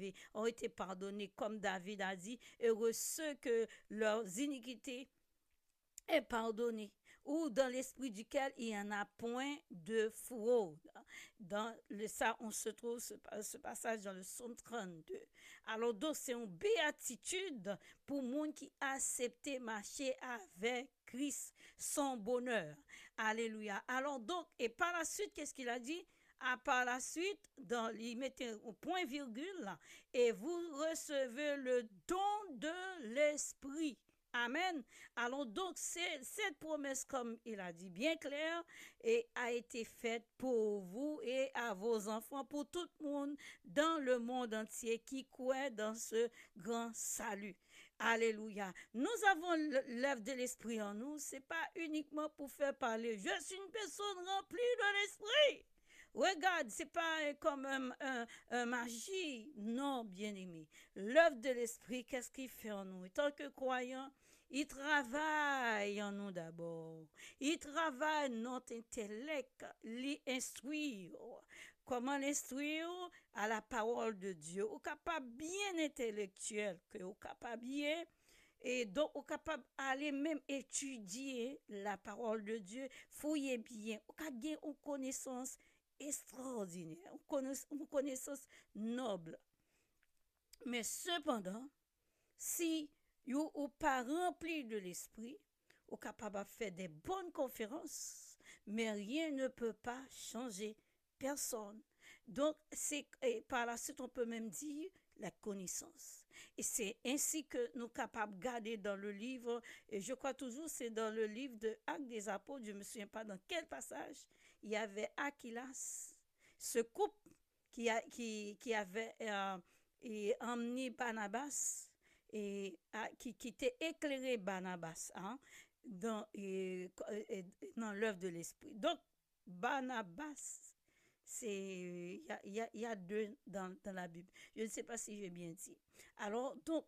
ont été pardonnés, comme David a dit, heureux ceux que leurs iniquités est pardonné, ou dans l'esprit duquel il n'y en a point de fraude. Dans ça, on se trouve ce passage dans le psaume 32. Alors, donc, c'est une béatitude pour monde qui a accepté marcher avec Christ, son bonheur. Alléluia. Alors, donc, et par la suite, qu'est-ce qu'il a dit? Par la suite, il mettait un point virgule là, et vous recevez le don de l'esprit. Amen. Alors donc, cette promesse, comme il a dit bien clair, et a été faite pour vous et à vos enfants, pour tout le monde dans le monde entier qui croit dans ce grand salut. Alléluia. Nous avons l'œuvre de l'esprit en nous. C'est pas uniquement pour faire parler. Je suis une personne remplie de l'esprit. Regarde, c'est pas comme un magie. Non, bien-aimé. L'œuvre de l'esprit, qu'est-ce qu'il fait en nous? En tant que croyant, il travaille en nous d'abord. Il travaille notre intellect, l'instruire. Comment l'instruire? À la parole de Dieu. Au capable bien intellectuel, que au capable bien. Et donc, au capable d'aller même étudier la parole de Dieu, fouiller bien. Au capable gagner une connaissance extraordinaire, une connaissance noble. Mais cependant, si vous n'êtes pas rempli de l'esprit, vous êtes capable de faire des bonnes conférences, mais rien ne peut pas changer personne. Donc, par la suite, on peut même dire la connaissance. Et c'est ainsi que nous sommes capables de garder dans le livre, et je crois toujours c'est dans le livre de Actes des Apôtres, je ne me souviens pas dans quel passage, il y avait Aquilas, ce couple qui avait emmené Barnabas, et qui était éclairé Barnabas dans l'œuvre de l'esprit. Donc, Barnabas, il y a deux dans la Bible. Je ne sais pas si j'ai bien dit. Alors, donc,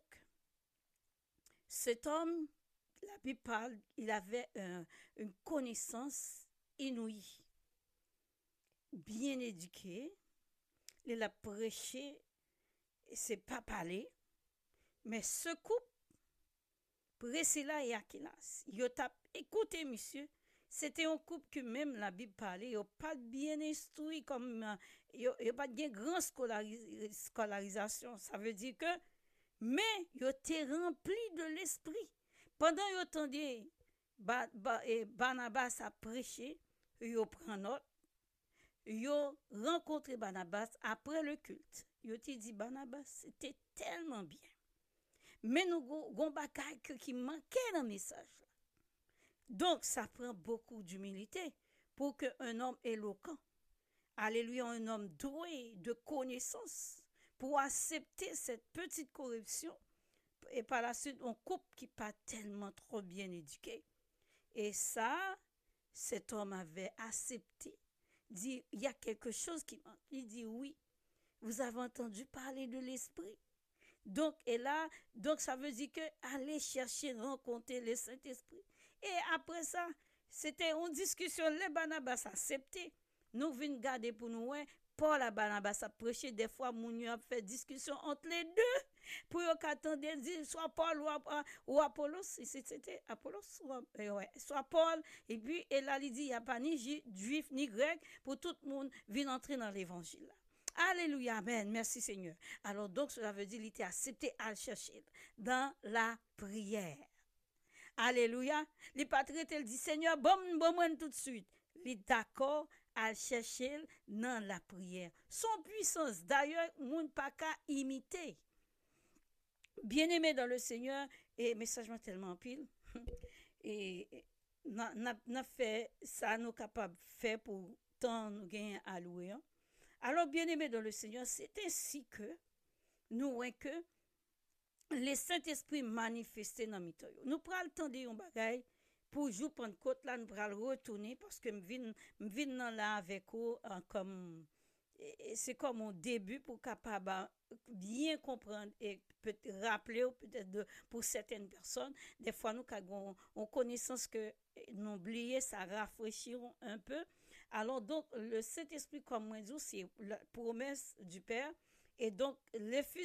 cet homme, la Bible parle, il avait une connaissance inouïe, bien éduqué, il a prêché, c'est pas parlé, mais ce couple, Priscilla et Aquilas, écoutez, monsieur, c'était un couple que même la Bible parlait, ils n'ont pas bien instruit, comme ils n'ont pas de grande scolarisation. Ça veut dire que, mais ils étaient remplis de l'esprit. Pendant qu'ils entendaient Barnabas a prêché, ils ont pris note, ils ont rencontré Barnabas après le culte. Ils ont dit, Barnabas, c'était tellement bien. Mais nous avons des qui manquait dans le message. Donc, ça prend beaucoup d'humilité pour qu'un homme éloquent, alléluia, un homme doué de connaissance, pour accepter cette petite corruption. Et par la suite, on couple qui n'est pas tellement trop bien éduqué. Et ça, cet homme avait accepté. Dit, il y a quelque chose qui manque. Il dit, oui, vous avez entendu parler de l'esprit. Donc, et là, donc ça veut dire que aller chercher, rencontrer le Saint-Esprit. Et après ça, c'était une discussion, les Barnabas accepté. Nous venons garder pour nous, ouais, Paul et Barnabas a prêché, des fois, nous a fait discussion entre les deux, pour qu'attendre, soit Paul ou Apollos, c'était Apollos, soit Paul, et puis, et là, il dit, il n'y a pas ni juif ni grec, pour tout le monde venir entrer dans l'évangile. Alléluia, amen, merci Seigneur. Alors donc, cela veut dire qu'il était accepté à le chercher dans la prière. Alléluia. Les patriotes, il dit, Seigneur, bon, tout de suite. Il est d'accord à le chercher dans la prière. Son puissance, d'ailleurs, moun pas qu'à imiter. Bien-aimé dans le Seigneur, et message tellement pile, et n'a fait ça, nous capables de faire pour tant nous gagner à louer. Alors, bien-aimés dans le Seigneur, c'est ainsi que nous voyons que le Saint-Esprit manifesté dans notre vie. Nous prenons le temps de bagaille pour jouer Pentecôte là, nous prenons retourner parce que je viens là avec vous comme c'est comme un début pour capable bien comprendre et peut-être rappeler ou peut-être pour certaines personnes des fois nous avons une connaissance que nous oublions, ça rafraîchit un peu. Alors donc le Saint-Esprit comme moi dis c'est la promesse du Père et donc le Fils